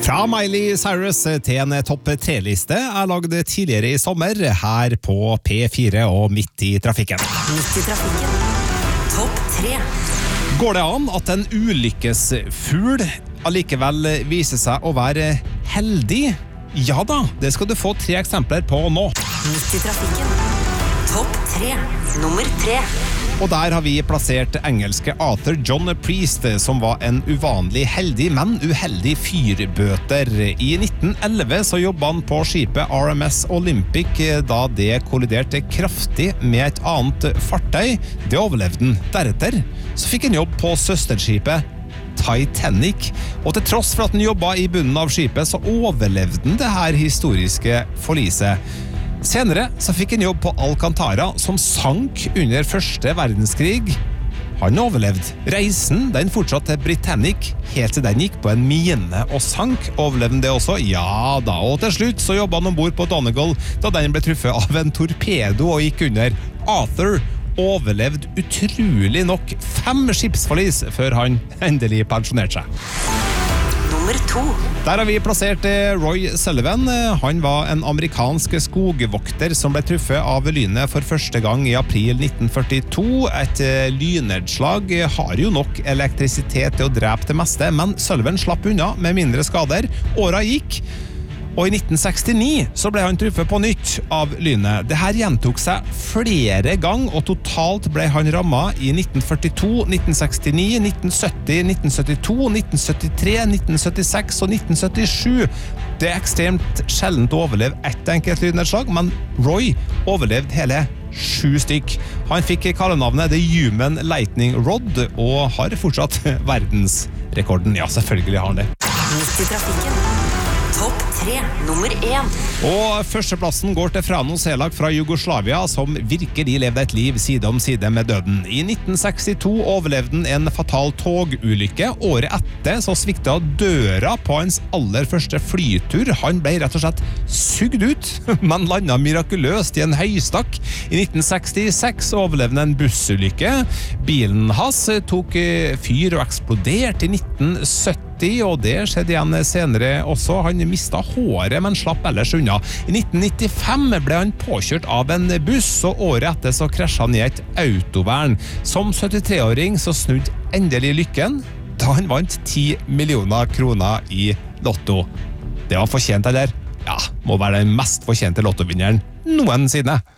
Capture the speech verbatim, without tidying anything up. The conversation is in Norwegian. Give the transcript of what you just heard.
Fra Miley Cyrus til en topp tre-liste er laget tidligere i sommer her på P fire og Midt i trafikken. Midt i trafikken. Topp tre. Går det an at en ulykkesfugl allikevel viser seg å være heldig? Ja da, det skal du få tre eksempler på nå. Midt i trafikken. Topp tre. Nummer tre. Og der har vi plassert engelske Arthur John Priest, som var en uvanlig heldig, men uheldig fyrbøter. I nitten elleve så jobbet han på skipet R M S Olympic da det kolliderte kraftig med et annet fartøy. Det overlevde han. Deretter så fikk han jobb på søsterskipet Titanic, og til tross for at han jobbet i bunnen av skipet, så overlevde han det her historiske forliset. Senere så fikk han jobb på Alcantara, som sank under første verdenskrig. Han overlevde. Reisen, den fortsatte til Britannic, helt til den gikk på en mine og sank. Overlevde det også? Ja da, og til slutt så jobbet han ombord på Donegal, da den ble truffet av en torpedo og gikk under. Arthur overlevde utrolig nok fem skipsforlis før han endelig pensjonerte seg. Nummer to. Der har vi plassert Roy Sullivan. Han var en amerikansk skogvokter som ble truffet av lynet for første gang i april nitten førtito. Et lynnedslag har jo nok elektrisitet til å drepe det meste, men Sullivan slapp unna med mindre skader. Åra gikk, og i nitten sekstini så ble han truffet på nytt av lynet. Det her gjentok seg flere gang, og totalt ble han rammet i nitten førtito, nitten sekstini, nitten sytti, nitten syttito, nitten syttitre, nitten syttiseks og nitten syttisju. Det er ekstremt sjeldent å overleve ett enkelt lynnedslag, men Roy overlevde hele sju stykk. Han fikk kallenavnet The Human Lightning Rod, og har fortsatt verdensrekorden. Ja, selvfølgelig har han det. Midt i trafikken. Topp tre. Nummer én. Og førsteplassen går til Frano Selak fra Jugoslavia, som virkelig levde et liv side om side med døden. I nitten sekstito overlevde han en fatal togulykke. Året etter så sviktet døra på hans aller første flytur. Han ble rett og slett sugd ut, men landet mirakuløst i en høystakk. I nitten sekstiseks overlevde han en bussulykke. Bilen hans tok fyr og eksploderte i nitten sytti, og det skjedde igjen senere også. Han mistet håret, men slapp ellers unna. I nitten nittifem ble han påkjørt av en buss, og året etter så krasjet han i et autovern. Som syttitre-åring så snudde endelig lykken, da han vant ti millioner kroner i lotto. Det var fortjent, eller? Ja, må være den mest fortjente lottovinneren noensinne.